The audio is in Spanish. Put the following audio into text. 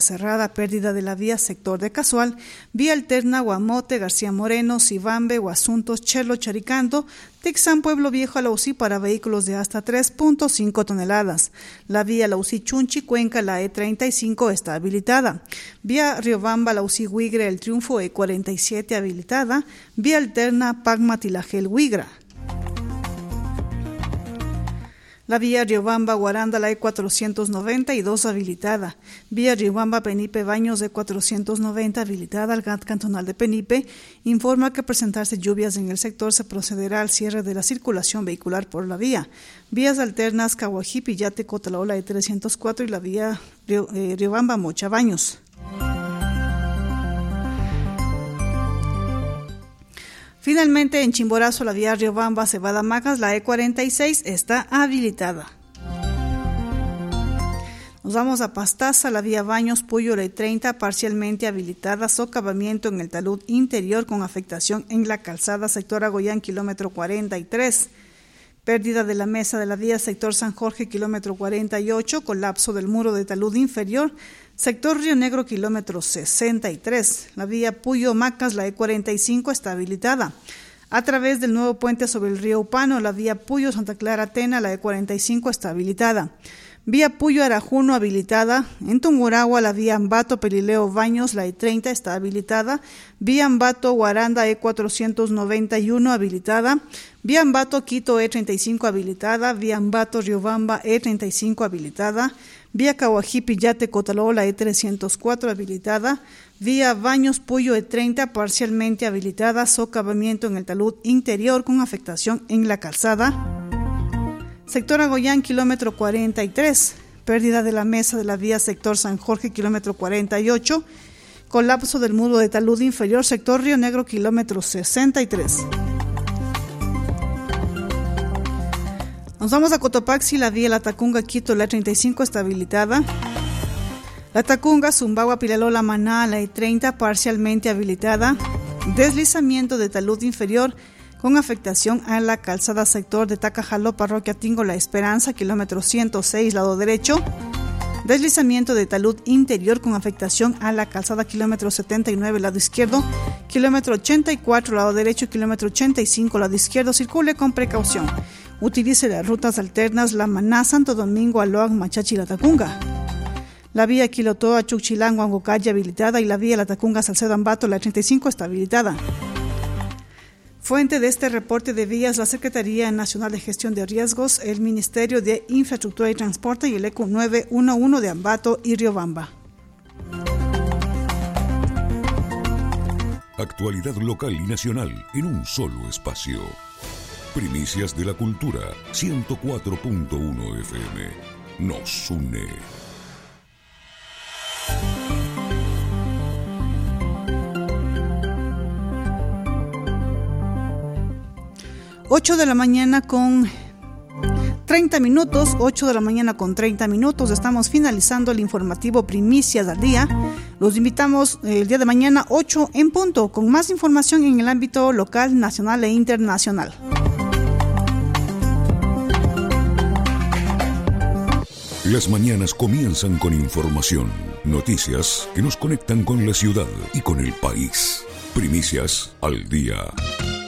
cerrada, pérdida de la vía sector de Casual, vía alterna Guamote, García Moreno, Sibambe, Guasuntos, Chelo, Charicando, Tixán, Pueblo Viejo a la UCI para vehículos de hasta 3.5 toneladas. La vía la UCI Chunchi, Cuenca, la E35 está habilitada. Vía Riobamba, la UCI Huigre, El Triunfo, E47 habilitada. Vía alterna Pagma, Tilajel, Huigra. La vía Riobamba, Guaranda, la E492 habilitada. Vía Riobamba, Penipe, Baños, E490 habilitada. El GAT cantonal de Penipe informa que presentarse lluvias en el sector se procederá al cierre de la circulación vehicular por la vía. Vías alternas, Cahuajipi, Yate, Cotalaola, E304 y la vía Riobamba, Mocha, Baños. Finalmente, en Chimborazo, la vía Riobamba, Cebada, Macas, la E46 está habilitada. Nos vamos a Pastaza, la vía Baños, Puyo, la E30 parcialmente habilitada, socavamiento en el talud interior con afectación en la calzada, sector Agoyán, kilómetro 43. Pérdida de la mesa de la vía sector San Jorge, kilómetro 48, colapso del muro de talud inferior, sector Río Negro, kilómetro 63. La vía Puyo Macas, la E45 está habilitada. A través del nuevo puente sobre el río Upano, la vía Puyo Santa Clara Tena, la E45 está habilitada. Vía Puyo Arajuno habilitada. En Tungurahua, la vía Ambato Pelileo Baños, la E30 está habilitada. Vía Ambato Guaranda, E491 habilitada. Vía Ambato Quito, E35 habilitada. Vía Ambato Riobamba, E35 habilitada. Vía Cahuajipi Yate Cotalola, E304 habilitada. Vía Baños Puyo, E30 parcialmente habilitada. Socavamiento en el talud interior con afectación en la calzada. Sector Agoyán, kilómetro 43, pérdida de la mesa de la vía sector San Jorge, kilómetro 48, colapso del muro de talud inferior, sector Río Negro, kilómetro 63. Nos vamos a Cotopaxi, la vía La Tacunga, Quito, la E35 está habilitada. La Tacunga, Zumbagua, Pilalola, Maná, la E30 parcialmente habilitada. Deslizamiento de talud inferior con afectación a la calzada sector de Tacajaló, parroquia Tingo, La Esperanza, kilómetro 106, lado derecho. Deslizamiento de talud interior con afectación a la calzada, kilómetro 79, lado izquierdo. Kilómetro 84, lado derecho, kilómetro 85, lado izquierdo. Circule con precaución. Utilice las rutas alternas La Maná, Santo Domingo, Aloac, Machachi, La Tacunga. La vía Quilotoa, Chuchilán, Huangocalle habilitada y la vía La Tacunga, Salcedo, Ambato, la 35 está habilitada. Fuente de este reporte de vías, la Secretaría Nacional de Gestión de Riesgos, el Ministerio de Infraestructura y Transporte y el ECU 911 de Ambato y Riobamba. Actualidad local y nacional en un solo espacio. Primicias de la Cultura, 104.1 FM. Nos une. 8 de la mañana con 30 minutos, 8 de la mañana con 30 minutos. Estamos finalizando el informativo Primicias al Día. Los invitamos el día de mañana, 8 en punto, con más información en el ámbito local, nacional e internacional. Las mañanas comienzan con información, noticias que nos conectan con la ciudad y con el país. Primicias al Día.